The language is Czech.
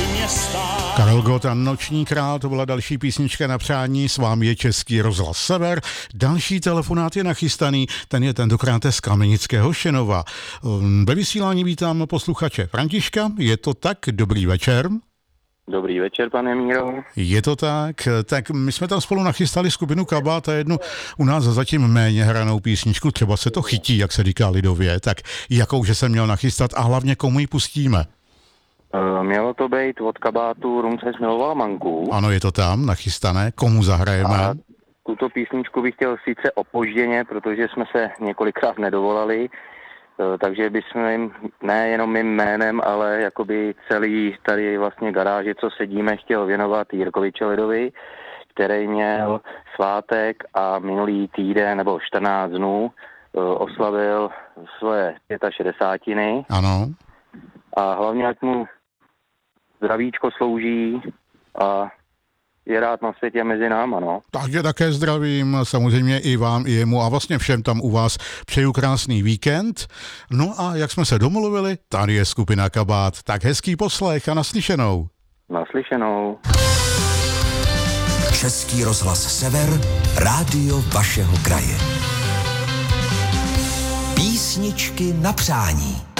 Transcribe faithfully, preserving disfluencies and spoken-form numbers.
Karel Gott a Noční král, to byla další písnička na přání, s vámi je Český rozhlas Sever. Další telefonát je nachystaný, ten je tentokrát z Kamenického Šenova. Ve vysílání vítám posluchače Františka, je to tak? Dobrý večer. Dobrý večer, pane Míro. Je to tak, tak my jsme tam spolu nachystali skupinu Kabát a jednu u nás zatím méně hranou písničku, třeba se to chytí, jak se říká lidově, tak jakou, že jsem měl nachystat a hlavně komu ji pustíme? Mělo to být od Kabátu Rum se smiloval manku. Ano, je to tam nachystané, komu zahrajeme? A tuto písničku bych chtěl sice opožděně, protože jsme se několikrát nedovolali, takže bychom jim, ne jenom mým jménem, ale jakoby celý tady vlastně garáže, co sedíme, chtěl věnovat Jirkovi Čelidovi, který měl svátek a minulý týden nebo čtrnáct dnů oslavil svoje šedesátiny. Ano. A hlavně, ať mu zdravíčko slouží a je rád na světě mezi náma, no. Takže také zdravím, samozřejmě i vám, i jemu a vlastně všem tam u vás přeju krásný víkend. No a jak jsme se domluvili, tady je skupina Kabát. Tak hezký poslech a naslyšenou. Naslyšenou. Český rozhlas Sever, rádio vašeho kraje. Písničky na přání.